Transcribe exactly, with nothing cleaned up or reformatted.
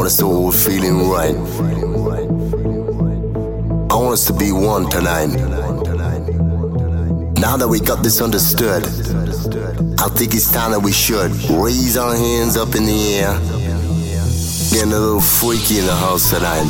want us all feeling right. I want us to be one tonight. Now that we got this understood, I think it's time that we should raise our hands up in the air, getting a little freaky in the house tonight.